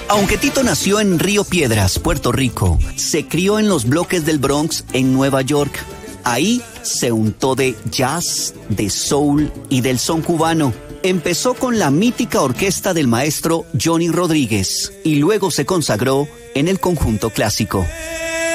Aunque Tito nació en Río Piedras, Puerto Rico, se crió en los bloques del Bronx en Nueva York. Ahí se untó de jazz, de soul y del son cubano. Empezó con la mítica orquesta del maestro Johnny Rodríguez y luego se consagró en el conjunto clásico.